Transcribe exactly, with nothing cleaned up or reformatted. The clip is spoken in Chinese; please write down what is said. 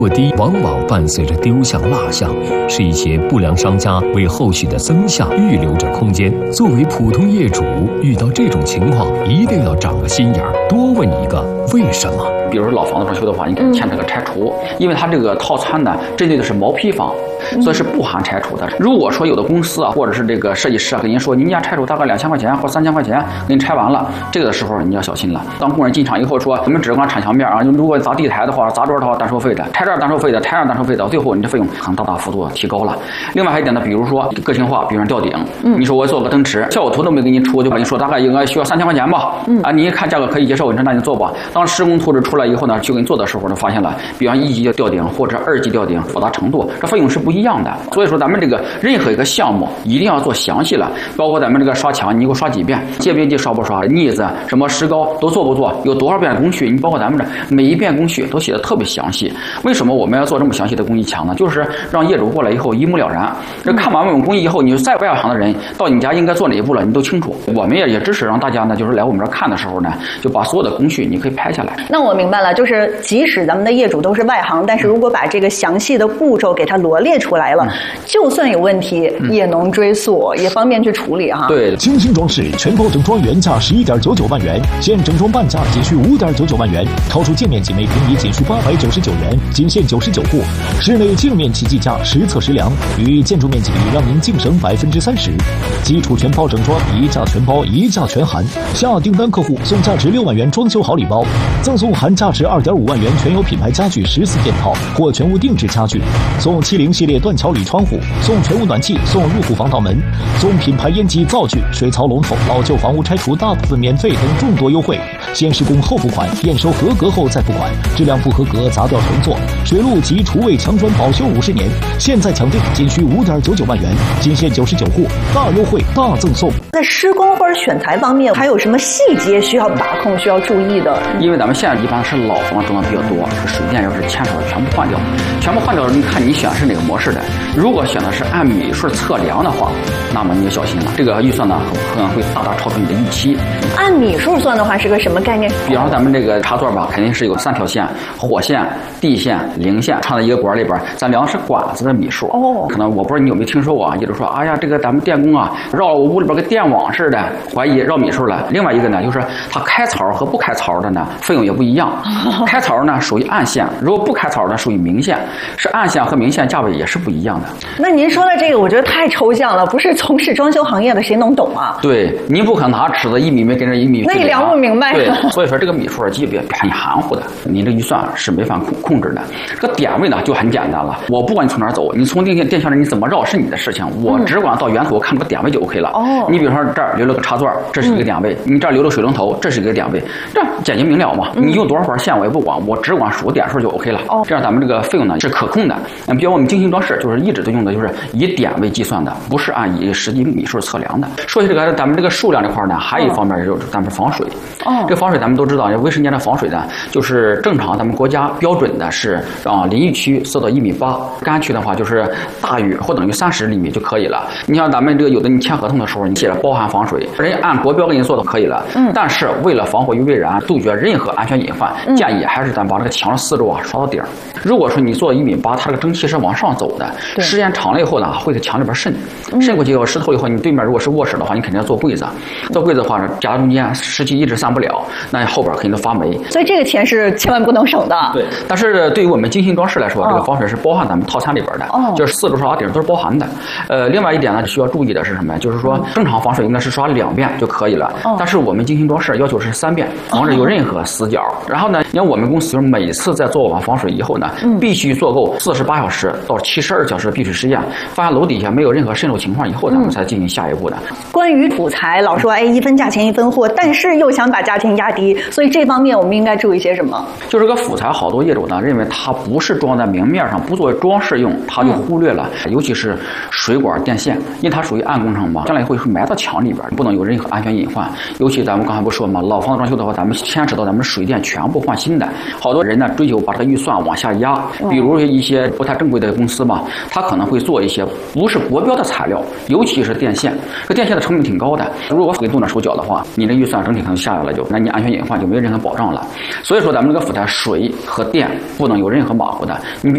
过低往往伴随着丢项落项，是一些不良商家为后续的增项预留着空间。作为普通业主，遇到这种情况，一定要长个心眼儿，多问一个为什么。 比如说老房子装修的话，你可以牵扯个拆除，因为它这个套餐呢，针对的是毛坯房，所以是不含拆除的。如果说有的公司啊，或者是这个设计师啊，跟您说您家拆除大概两千块钱或三千块钱，给你拆完了，这个的时候你要小心了。当工人进场以后说，我们只管铲墙面啊，如果砸地台的话、砸桌的话单收费的，拆这儿单收费的，拆那儿单收费的，最后你的费用可能大大幅度提高了。另外还有一点呢，比如说个性化，比如说吊顶，嗯、你说我做个灯池，效果图都没给你出，就跟你说大概应该需要三千块钱吧，嗯、啊，你一看价格可以接受，你说那你做吧。当施工图纸出来以后呢，就给你做的时候呢，发现了，比方一级的吊顶或者二级吊顶复杂程度，这费用是不一样的。所以说咱们这个任何一个项目一定要做详细了，包括咱们这个刷墙，你给我刷几遍，界边机刷不刷，腻子什么石膏都做不做，有多少遍工序，你包括咱们这每一遍工序都写的特别详细。为什么我们要做这么详细的工艺墙呢？就是让业主过来以后一目了然。这看完我们工艺以后，你再外行的人到你家应该做哪一步了，你都清楚。我们也也支持让大家呢，就是来我们这儿看的时候呢，就把所有的工序你可以拍下来。 那我明白了，就是即使咱们的业主都是外行，但是如果把这个详细的步骤给它罗列出来了，嗯、就算有问题、嗯、也能追溯，也方便去处理哈。 对， 精心装饰全包整装原价十一点九九万元，现整装半价仅需五点九九万元，超出建面积每平米仅需八百九十九元，仅限九十九户。室内净面积计价实测实量，与建筑面积比让您净省百分之三十。基础全包整装一价全包，一价全含。下订单客户送价值六万元装修好礼包，赠送含价值二点五万元全有品牌家具十四件套或全屋定制家具，送七零系列断桥铝窗户，送全屋暖气，送入户防盗门，送品牌烟机灶具、水槽龙头，老旧房屋拆除大部分免费等众多优惠。先施工后付款，验收合格后再付款，质量不合格砸掉重做。水路及厨卫墙砖保修五十年，现在抢订仅需五点九九万元，仅限九十九户，大优惠大赠送。 在施工或者选材方面，还有什么细节需要把控、需要注意的？ 因为咱们现在一般是老房装的比较多，这水电要是牵扯的全部换掉，全部换掉，你看你选是哪个模式的。如果选的是按米数测量的话，那么你就小心了，这个预算呢可能会大大超出你的预期。 按米数算的话是个什么概念？ 比方说咱们这个插座吧，肯定是有三条线：火线、地线、零线，串在一个管里边，咱量的是管子的米数。哦，可能我不知道你有没有听说过啊？也就是说，哎呀，这个咱们电工啊，绕我屋里边跟电网似的，怀疑绕米数了。另外一个呢，就是它开槽和不开槽的呢，费用也不一样。开槽呢属于暗线，如果不开槽呢属于明线，是暗线和明线价位也是不一样的。 那您说的这个，我觉得太抽象了，不是从事装修行业的谁能懂啊？ 对，您不可能拿尺子一米没跟着一米， 那你量不明白。 对，所以说这个米数级别很含糊的，你这预算是没法控控制的。这个点位呢就很简单了，我不管你从哪儿走，你从电线电线上你怎么绕是你的事情，我只管到源头我看这个点位就 OK 了。哦，你比如说这儿留了个插座，这是一个点位；嗯、你这儿留了水龙头，这是一个点位，这简洁明了嘛。嗯、你用多少根线我也不管，我只管数点数就 OK 了。哦，这样咱们这个费用呢是可控的。嗯，比如我们精心装饰就是一直都用的就是以点位计算的，不是按以实际米数测量的。说起这个咱们这个数量这块呢，还有一方面就是咱们防水。哦，这防水咱们都知道，卫生间的防水呢，就是正常咱们国家标准的是啊，淋浴区设到一米八，干区的话就是大于或等于三十厘米就可以了。你像咱们这个有的你签合同的时候，你写了包含防水，人家按国标给你做的可以了。嗯，但是为了防火于未然，杜绝任何安全隐患，嗯、建议还是咱把这个墙的四周啊刷到底儿。如果说你做一米八，它这个蒸汽是往上走的，时间长了以后呢，会在墙里边渗，渗过去以后湿透以后，你对面如果是卧室的话，你肯定要做柜子，做柜子的话，夹中间湿气一直散不了，那后边肯定都发霉。 所以这个钱是千万不能省的。 对，但是对于我们精心装饰来说，哦、这个防水是包含咱们套餐里边的，哦、就是四周刷顶都是包含的。呃，另外一点呢，需要注意的是什么呀？就是说正常防水应该是刷两遍就可以了，哦、但是我们精心装饰要求是三遍，防止有任何死角。哦、然后呢，你看我们公司就是每次在做完防水以后呢，嗯、必须做够四十八小时到七十二小时闭水实验，发现楼底下没有任何渗漏情况以后，咱们才进行下一步的。嗯、 关于辅材，老说哎一分价钱一分货，但是又想把价钱压低，所以这方面我们应该注意些什么？ 就是个辅材，好多业主呢认为它不是装在明面上，不作为装饰用，他就忽略了，嗯、尤其是水管电线，因为它属于暗工程嘛，将来会埋到墙里边，不能有任何安全隐患。尤其咱们刚才不说嘛，老房子装修的话，咱们牵扯到咱们水电全部换新的，好多人呢追求把这个预算往下压，比如一些不太正规的公司嘛，他可能会做一些不是国标的材料，尤其是电线，这电线的成本挺高的，如果给动点手脚的话，你这预算整体可能下来了就，那你安全隐患就没有任何保障了。所以说咱们这个辅材水和电不能有任何马虎的，你